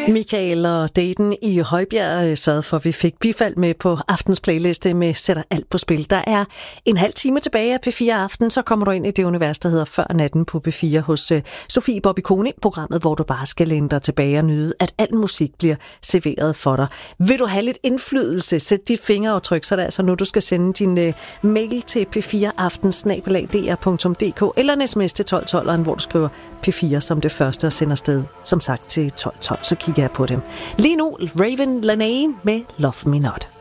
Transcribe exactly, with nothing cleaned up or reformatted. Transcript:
Michael og Dayton i Højbjerg sørgede for, at vi fik bifald med på aftens playliste med Sætter alt på spil. Der er en halv time tilbage af P fire Aften, så kommer du ind i det univers, der hedder Før natten på P fire hos uh, Sofie Bobby-Kone, programmet, hvor du bare skal læne dig tilbage og nyde, at al musik bliver serveret for dig. Vil du have lidt indflydelse, sæt de fingeraftryk, så er det altså nu, du skal sende din uh, mail til p fire aften snabel-a d r punktum d k eller en sms til tolv tolv, hvor du skriver P fire som det første og sender sted, som sagt, til tolv tolv, så kigger jeg på dem. Lige nu, Raven Lenae med Love Me Not.